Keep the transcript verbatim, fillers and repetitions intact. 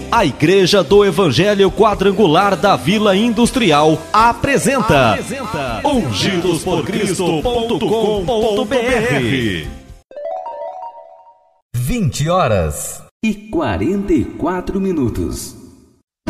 A Igreja do Evangelho Quadrangular da Vila Industrial apresenta, apresenta ungidos por cristo ponto com ponto b r. vinte horas e quarenta e quatro minutos.